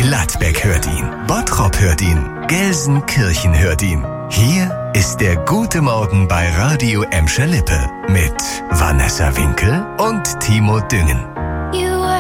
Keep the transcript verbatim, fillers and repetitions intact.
Gladbeck hört ihn, Bottrop hört ihn, Gelsenkirchen hört ihn. Hier ist der Gute Morgen bei Radio Emscher Lippe mit Vanessa Winkel und Timo Düngen.